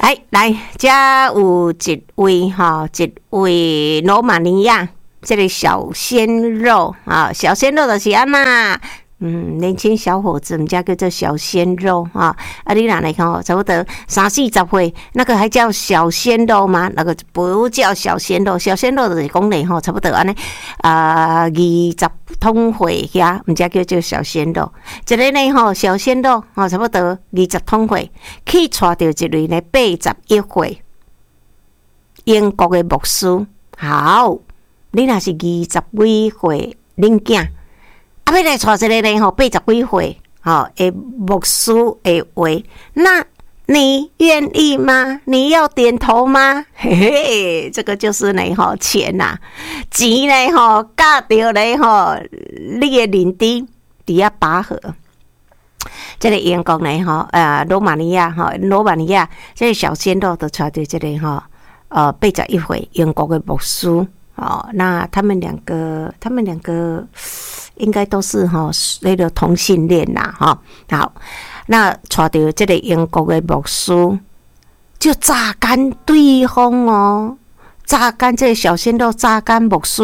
来，遮有一位罗马尼亚，这个小鲜肉啊，小鲜肉就是安那。年轻小伙子，我们家叫做小鲜肉啊！你哪来看哦？差不多30-40岁，那个还叫小鲜肉吗？那个不叫小鲜肉，小鲜肉就是讲嘞吼，差不多安尼20通岁遐，我们家叫做小鲜肉。一个呢吼，小鲜肉吼，差不多20通岁，去带到一位呢81岁英国的牧师。好，你若是20几岁恁囝。要来带一个呢吼，80几岁的牧师的话，那你愿意吗？你要点头吗？嘿嘿，这个就是呢吼钱呐，钱呢吼，嫁到呢吼，你的领地底下拔河。这个英国呢吼，罗马尼亚，这个小鲜肉都带到这个吼，81岁英国的牧师。那他们两个应该都是那个同性恋啦好，那带到这个英国的牧师就榨干对方榨干这个小鲜肉，榨干牧师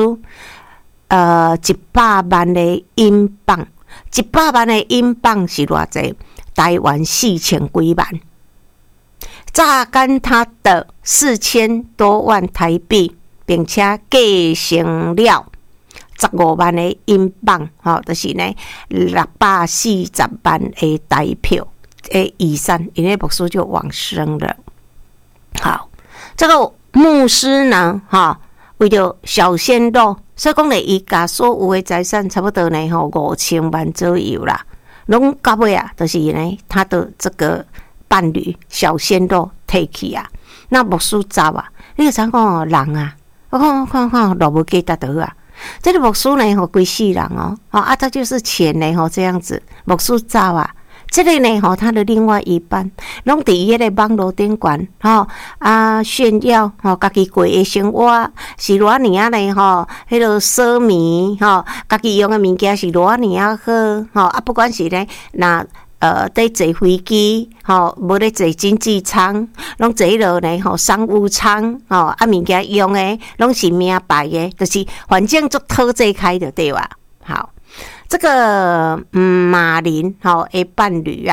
100万的英镑，100万的英镑是多少？台湾4000几万，榨干他的4000多万台币。并且计成了15万的英镑，就是呢640万的台票的遗产，因为牧师就往生了。好，这个牧师呢，为了小鲜肉，所以讲呢，伊家所有的财产差不多呢5000万左右啦，拢到尾啊，就是呢他的这个伴侣小鲜肉摕去啊，那牧师走啊，你就知讲人啊。我看，老无记得到啊！这个牧师呢，规世人他就是钱呢，这样子。牧师走啊，这个呢，他的另外一半，拢伫迄个网络顶管，炫耀家己过的生活是偌尔啊呢，迄个奢靡家己用的物件是偌尔啊好不管是呢那。在坐飞机，无咧坐经济舱，拢坐迄落呢，商务舱，物件用的拢是名牌的，就是反正就讨这开的对吧？好，这个马林的伴侣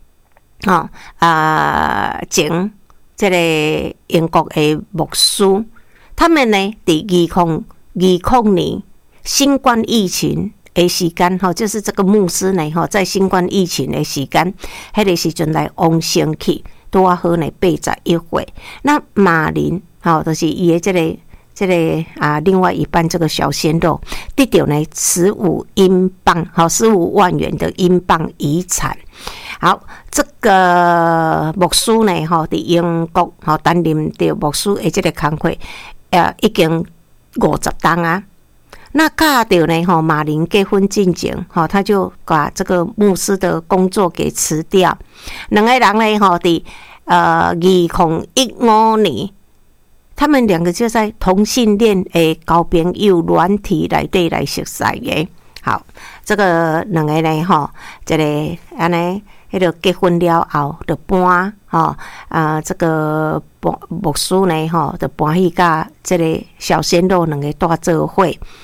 前这个英国的牧师，他们呢伫2020年新冠疫情。的时间就是这个牧师呢在新冠疫情的时间，迄个时阵来往生去，拄好呢81岁。那马林就是伊的这个另外一半这个小鲜肉得到呢15英镑，15万元的英镑遗产。好，这个牧师呢伫英国担任着牧师的这个工作已经50年啊。那嫁到呢马林结婚进前他就把这个牧师的工作给辞掉。两个人呢伫2015年，他们两个就在同性恋的交朋友软体内底来熟识的。好，这个两个呢这个安尼迄个结婚了后就搬这个牧师呢就搬去甲这个小鲜肉两个大做伙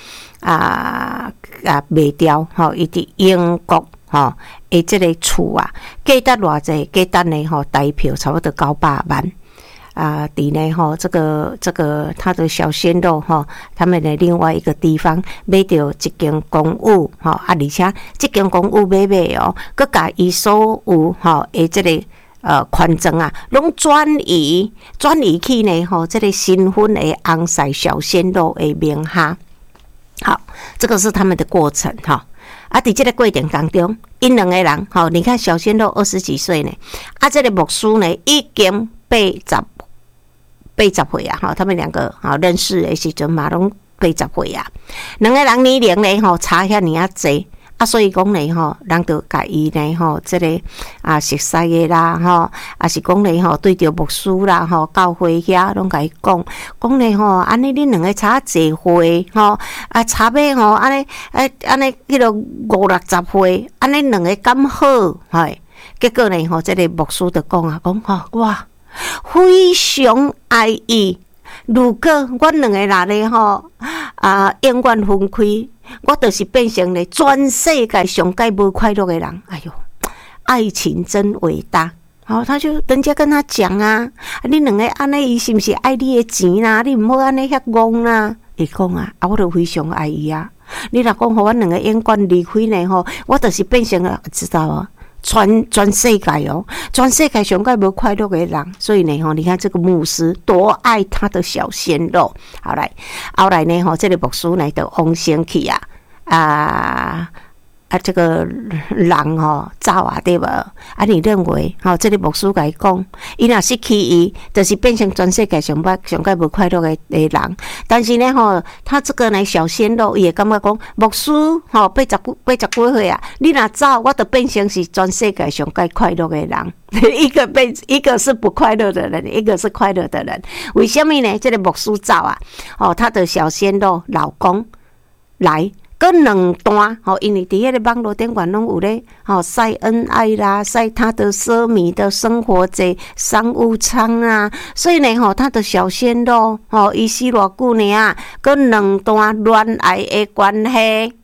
卖掉伊伫英国的这个厝价值偌济？价值呢台票差不多900万伫呢这个他的小鲜肉他们的另外一个地方买到一间公寓而且这间公寓买佮甲伊所有的这个权证拢转移去呢这个新婚的红婿小鲜肉的名下。好，这个是他们的过程在这个过程当中，因两个人你看小鲜肉20几岁呢，这个牧师呢已经80岁他们两个认识的时阵嘛拢80岁两个人年龄呢差遐尔济所以讲呢人就甲伊呢这个熟悉的啦是讲呢对着牧师啦教会遐拢甲伊讲呢安尼恁两个差济岁差要安尼迄个50-60岁安尼两个敢好结果呢这个牧师就讲哇非常爱伊。如果阮两个人咧吼永远分开，我就是变成咧全世界上界无快乐的人。哎呦，爱情真伟大！他就人家跟他讲啊，你两个安尼，伊是不是爱你的钱啦？你唔好安尼遐戆啦。伊讲啊，我就非常爱伊啊。你若讲互阮两个永远离开呢吼，我就是变成了，知道啊？全世界哦，全世界上界无快乐的人，所以呢吼，你看这个牧师多爱他的小鲜肉。好来，后来呢吼，这个牧师呢就往生去这个人走啊，对无？你认为这个牧师甲伊讲，伊若失去伊，就是变成全世界上界无快乐的人。但是呢他这个呢小鲜肉也感觉讲，牧师八十几岁啊，你若走，我就变成是全世界上界快乐的人。一个是不快乐的人，一个是快乐的人。为什么呢？这个牧师走啊，他的小鲜肉老公来。跟两段因为伫迄个网络顶管拢有咧晒恩爱啦，晒他的奢靡的生活在商务舱啊，所以呢他的小鲜肉伊死偌久呢啊，跟两段恋爱的关系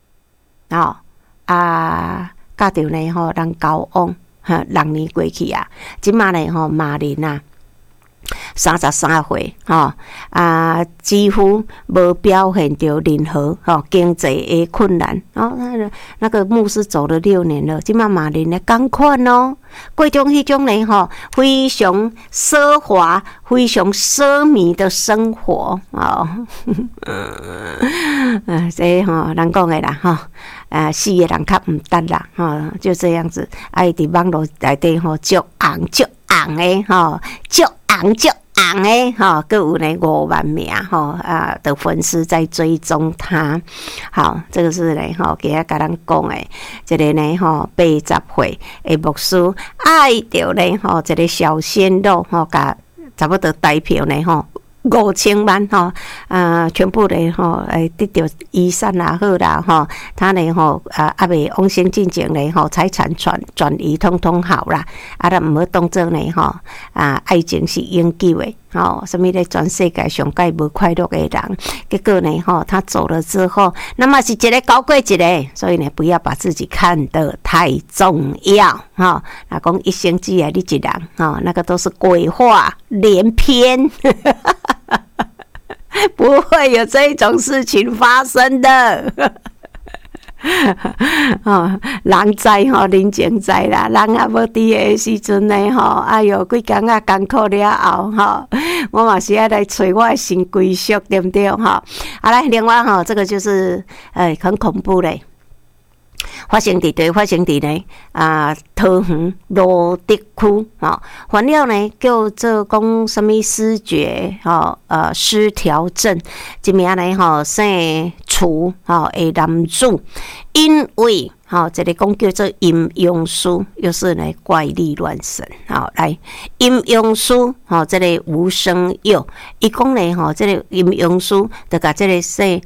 甲着呢人交往6年过去啊，即马呢马林啊33岁几乎无表现着任何经济的困难那个牧师走了6年了，即马马林的同款过种迄种呢非常奢华、非常奢靡的生活这人讲的啦死的人较毋值啦就这样子，伫网络内底足红的足红的还有呢5万名的粉丝在追踪他。好，这个是呢今日甲咱讲的这个呢80岁的牧师爱着呢这个小鲜肉甲差不多代票呢5000万全部咧得到遗产也好啦他呢还未往生进前咧财产转移通通好啦，咱唔好当作呢爱情是永久的什么咧全世界上界无快乐的人，结果呢他走了之后，那么是一个高过一个，所以呢不要把自己看得太重要那讲一生只爱你一人那个都是鬼话连篇不会有这种事情发生的人知人情知啦，人也无伫的时阵呢哎哟，几工啊艰苦了后我嘛是要来找我的新归宿，对不对好来，另外这个就是很恐怖嘞。发生伫呢桃园罗德区患了呢叫做讲什么思觉失调症，一名呢姓楚的男子，因为这个讲叫做阴阳师，又是呢怪力乱神来阴阳师这个吴生佑，伊讲呢这个阴阳师就甲这个姓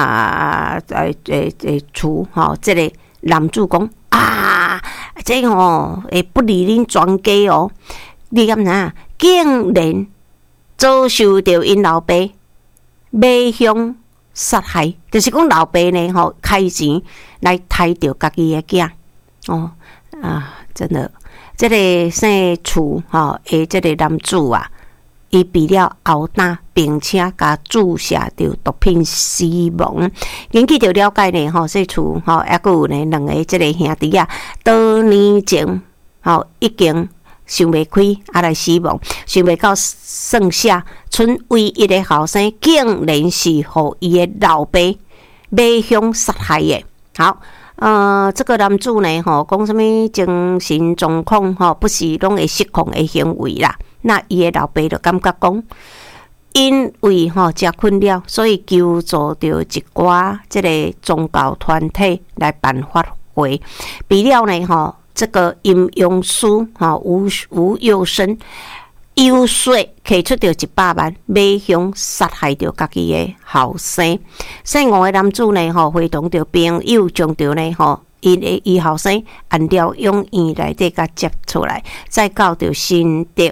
楚这个男主讲这会不理恁全家你敢知竟然遭受到因老爸买凶杀害，就是讲老爸呢开钱来杀掉家己的囝真的，这个姓楚的这个男主伊被了殴打，并且甲注射着毒品死亡。根据着了解呢，这厝还佫有呢2个这个兄弟多年前已经想袂开来死亡，想袂到剩下剩唯一的后生，竟然是互伊的老爸买凶杀害的。好。这个男主呢，讲什么精神状况不是拢会失控的行为啦。那伊的老爸就感觉讲，因为食困了，所以求助着一寡这个宗教团体来办法会。比了呢，这个阴阳师吴佑生。游说摕出着100万，买凶杀害着家己的后生。姓吴的男子呢，会同着朋友将着呢，伊后生按照养院内底甲接出来，再到着新竹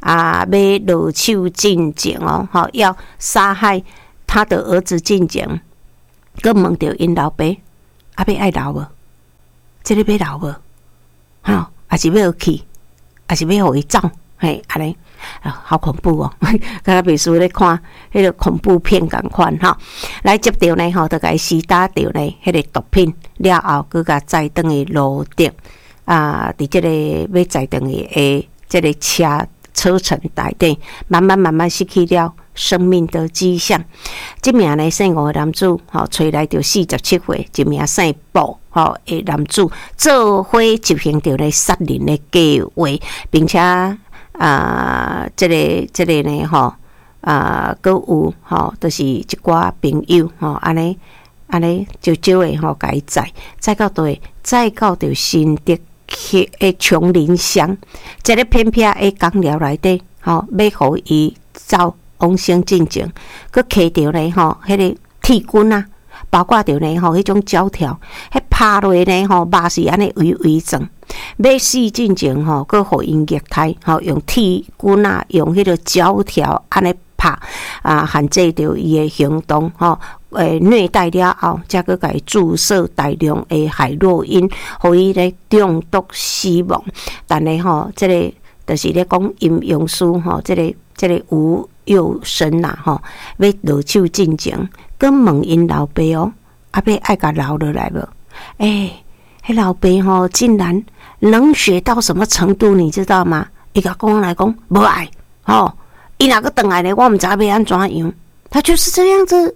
要落手进前哦，要杀害他的儿子进前，佮问到因老爸，要爱留无？这个要留无？还是要去？还是要互伊走？嘿，安尼。好恐怖哦！刚刚比如咧看迄个恐怖片共款哈，来接着呢就甲伊施打着呢迄个毒品了后，佮甲载转去路顶伫即个要载转去的即个车程内底，慢慢失去了生命的迹象。即名呢姓吴的男子找来着47岁，一名姓布的男子，做伙执行着咧杀人的计划，并且这个呢佫有就是一寡朋友安尼少少的甲伊载到倒，载到着新竹的琼林乡，这个偏僻的港寮内底要互伊走往生进前，佫摕着呢迄个铁棍啊，包括着呢迄种胶条，迄拍落呢肉是安尼微微状。要死进前佫互因虐待用铁棍啊，用迄个胶条安尼拍限制着伊的行动虐待了后，才佫甲伊注射大量的海洛因，互伊咧中毒死亡。但是这个就是咧讲阴阳师这个吴佑生要落手进前，佮问因老爸要爱甲留落来无？迄老爸竟然冷血到什么程度，你知道吗？伊甲讲来讲无爱伊若个转来呢，我毋知要安怎样。他就是这样子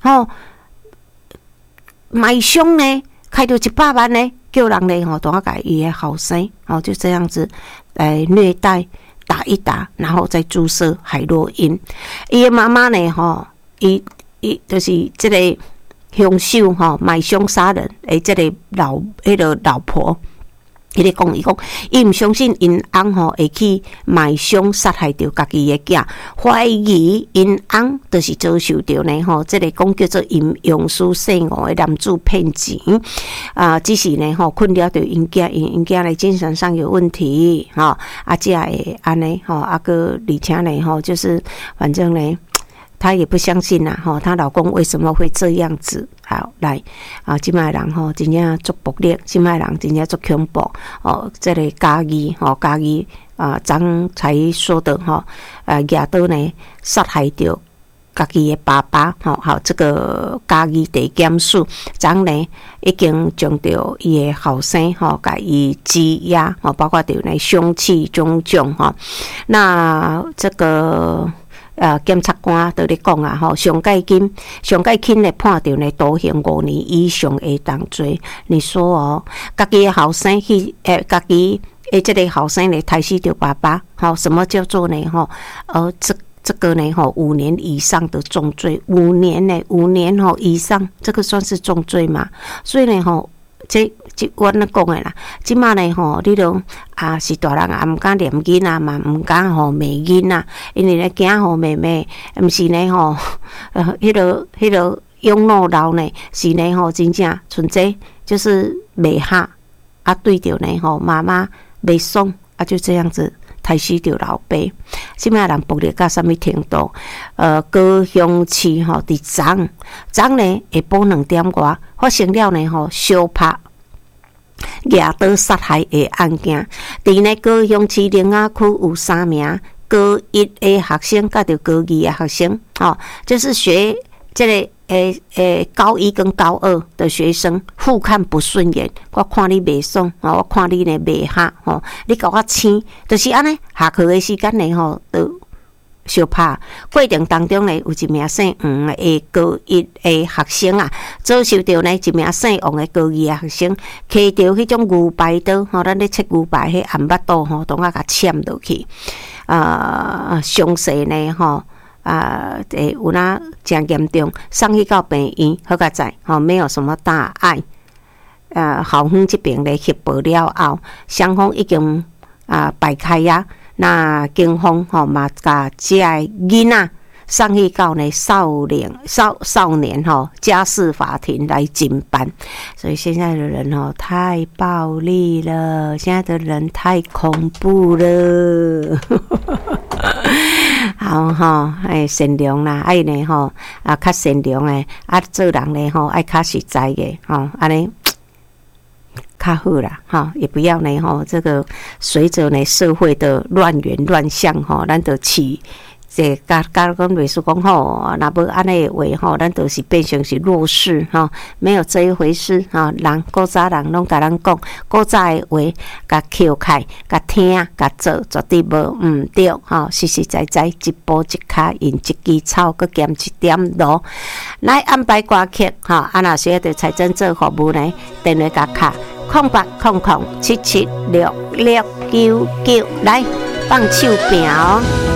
买凶呢，开到100万呢，叫人呢都要甲伊的后生就这样子来虐待打一打，然后再注射海洛因。伊的妈妈呢伊就是这个凶手买凶杀人的这个老婆，伊咧讲，伊毋相信因翁会去买凶杀害着家己的囝，怀疑因翁就是遭受着呢这个讲叫做阴阳师姓吴的男子骗钱只是呢困扰着因囝，因囝呢精神上有问题才会安尼而且呢就是反正呢。她也不相信她老公为什么会这样子。好，来现在的人真正足暴力，现在的人真正足恐怖这个家己刚才说的亚刀呢杀害掉家己的爸爸这个家己地检署昨呢已经将着伊的后生甲伊羁押包括着呢凶器种种那这个检察官在咧讲上盖轻的判着呢徒刑5年以上的重罪。你说家己的后生去家己的这个后生呢杀死着爸爸什么叫做呢这个呢5年以上的重罪，5年以上，这个算是重罪嘛？所以呢这我咧讲的啦，即马呢你都是大人毋敢念囡仔嘛，毋敢骂囡仔，因为咧惊妹妹，毋是呢迄个养老老呢是呢真正存在就是袂合对着呢妈妈袂爽就这样子杀死着老爸。现在人暴力到什么程度？高雄市伫昨呢下晡2点外发生了呢小拍抓刀杀害的案件。伫呢高雄市林雅区有3名高1的学生，甲着高2的学生就是学这个高1跟高2的学生互看不顺眼，我看你袂爽我看你呢袂合你甲我青，就是安尼下课的时间呢都相拍。过程当中呢，有一名姓黄的高1的学生遭受到呢一名姓王的高2的学生摕到迄种牛排刀咱咧切牛排迄暗巴刀都甲嵌落去详细呢有那真严重，送去到病院，好佳在没有什么大碍。校方这边咧协报了后，双方已经排开呀。那警方嘛甲这个囡仔送去到呢少年家事法庭来侦办。所以现在的人太暴力了，现在的人太恐怖了。 好吼，善良啦，爱呢吼较善良诶，做人呢吼爱较实在诶，安尼较好啦，也不要呢这个随着呢社会的乱源乱象咱就这甲讲类似讲若无安尼的话咱就是变成是弱势没有这一回事人古早人拢甲咱讲，古早的话甲扣开、甲听、甲做，绝对无毋对实实在在一步一脚印，一枝草搁减一点路来安排歌曲若需要对财政做服务呢，电话甲卡0800776699来放手柄